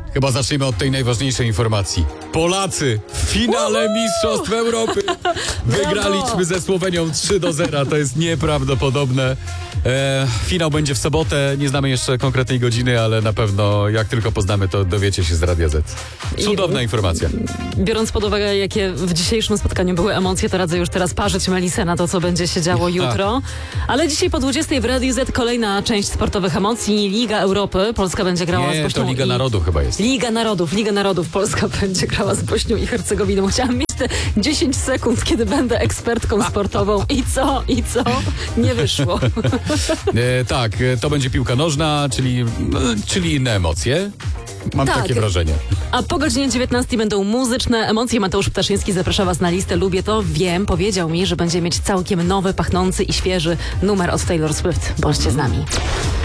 Chyba zaczniemy od tej najważniejszej informacji. Polacy w finale Mistrzostw Europy wygraliśmy ze Słowenią 3-0. To jest nieprawdopodobne. Finał będzie w sobotę. Nie znamy jeszcze konkretnej godziny, ale na pewno jak tylko poznamy, to dowiecie się z Radia Z. Cudowna informacja. Biorąc pod uwagę, jakie w dzisiejszym spotkaniu były emocje, to radzę już teraz parzyć melisę na to, co będzie się działo jutro. Ale dzisiaj po 20 w Radiu Z kolejna część sportowych emocji. Liga Europy. Polska będzie grała z Bośnią to Liga Narodów chyba jest. Liga Narodów. Polska będzie grała z Bośnią i Hercegowiną. Chciałam mieć te 10 sekund, kiedy będę ekspertką sportową. I co? Nie wyszło. Tak, to będzie piłka nożna, czyli inne emocje. Mam takie wrażenie. A po godzinie 19 będą muzyczne emocje. Mateusz Ptaszyński zaprasza Was na listę Lubię to, wiem. Powiedział mi, że będzie mieć całkiem nowy, pachnący i świeży numer od Taylor Swift. Bądźcie z nami.